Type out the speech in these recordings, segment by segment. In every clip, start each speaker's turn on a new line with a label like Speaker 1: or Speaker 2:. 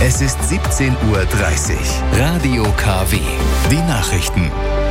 Speaker 1: Es ist 17:30 Uhr. Radio KW. Die Nachrichten.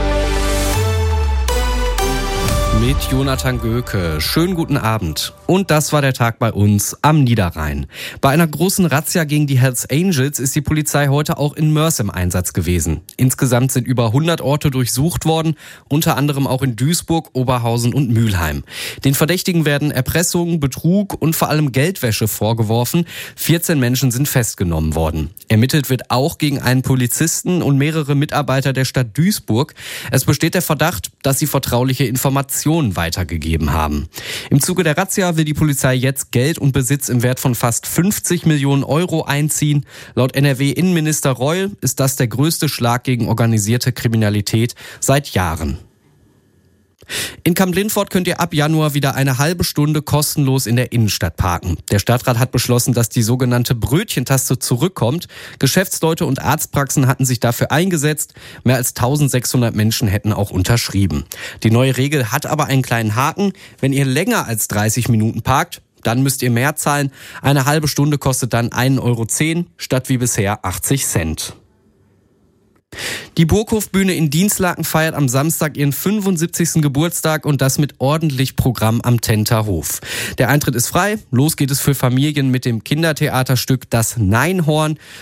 Speaker 2: Mit Jonathan Göke. Schönen guten Abend. Und das war der Tag bei uns am Niederrhein. Bei einer großen Razzia gegen die Hells Angels ist die Polizei heute auch in Moers im Einsatz gewesen. Insgesamt sind über 100 Orte durchsucht worden, unter anderem auch in Duisburg, Oberhausen und Mülheim. Den Verdächtigen werden Erpressung, Betrug und vor allem Geldwäsche vorgeworfen. 14 Menschen sind festgenommen worden. Ermittelt wird auch gegen einen Polizisten und mehrere Mitarbeiter der Stadt Duisburg. Es besteht der Verdacht, dass sie vertrauliche Informationen weitergegeben haben. Im Zuge der Razzia will die Polizei jetzt Geld und Besitz im Wert von fast 50 Millionen Euro einziehen. Laut NRW-Innenminister Reul ist das der größte Schlag gegen organisierte Kriminalität seit Jahren. In Kamp-Lintfort könnt ihr ab Januar wieder eine halbe Stunde kostenlos in der Innenstadt parken. Der Stadtrat hat beschlossen, dass die sogenannte Brötchentaste zurückkommt. Geschäftsleute und Arztpraxen hatten sich dafür eingesetzt. Mehr als 1600 Menschen hätten auch unterschrieben. Die neue Regel hat aber einen kleinen Haken. Wenn ihr länger als 30 Minuten parkt, dann müsst ihr mehr zahlen. Eine halbe Stunde kostet dann 1,10 Euro statt wie bisher 80 Cent. Die Burghofbühne in Dinslaken feiert am Samstag ihren 75. Geburtstag und das mit ordentlich Programm am Tenterhof. Der Eintritt ist frei. Los geht es für Familien mit dem Kindertheaterstück Das Neinhorn.